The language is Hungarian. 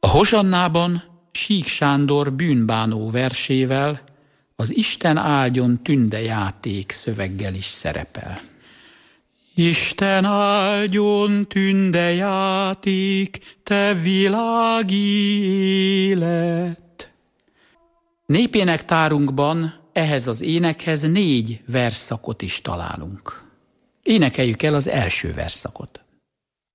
A hozsannában Sík Sándor bűnbánó versével az Isten áldjon tünde játék szöveggel is szerepel. Isten áldjon tünde játék, te világi élet. Népénektárunkban ehhez az énekhez 4 versszakot is találunk. Énekeljük el az első versszakot.